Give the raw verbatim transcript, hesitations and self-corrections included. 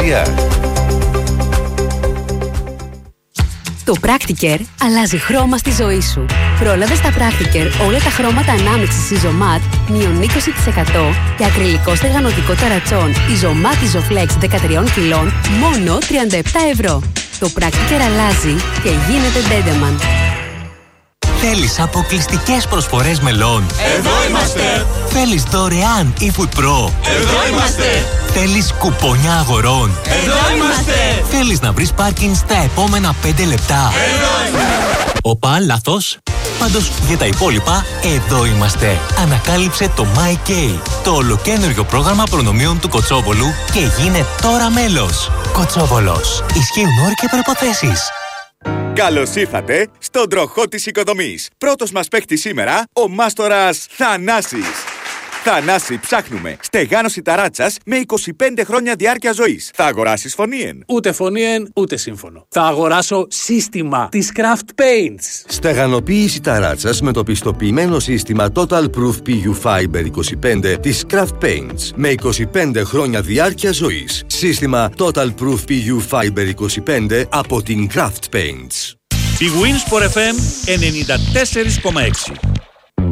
Το Practicare αλλάζει χρώμα στη ζωή σου. Πρόλαβες τα Practicare όλα τα χρώματα ανάμειξης Isomat μείον είκοσι τοις εκατό και ακριλικό στεγανοτικό ταρατσόν Isomat Isoflex δεκατρία κιλών μόνο τριάντα επτά ευρώ. Το Practicare αλλάζει και γίνεται Dendeman. Θέλεις αποκλειστικές προσφορές μελών? Εδώ είμαστε! Θέλεις δωρεάν eFood Pro? Εδώ είμαστε! Θέλεις κουπόνια αγορών? Εδώ είμαστε! Θέλεις να βρεις πάρκινγκ στα επόμενα πέντε λεπτά? Εδώ είμαστε! Οπα, λάθος. Πάντως για τα υπόλοιπα, εδώ είμαστε. Ανακάλυψε το MyK, το ολοκαίνουργιο πρόγραμμα προνομίων του Κοτσόβολου και γίνε τώρα μέλος. Κοτσόβολος. Ισχύουν όροι και προϋποθέσεις. Καλώς ήρθατε στον τροχό της οικοδομής. Πρώτος μας παίκτης σήμερα, ο μάστορας Θανάσης. Θανάση, ψάχνουμε στεγάνωση ταράτσας με είκοσι πέντε χρόνια διάρκεια ζωής. Θα αγοράσεις φωνήεν? Ούτε φωνήεν, ούτε σύμφωνο. Θα αγοράσω σύστημα της Craft Paints. Στεγανοποίηση ταράτσας με το πιστοποιημένο σύστημα Total Proof πι γιου Fiber είκοσι πέντε της Craft Paints με είκοσι πέντε χρόνια διάρκεια ζωής. Σύστημα Total Proof πι γιου Fiber είκοσι πέντε από την Craft Paints. Η Winsport εφ εμ ενενήντα τέσσερα κόμμα έξι.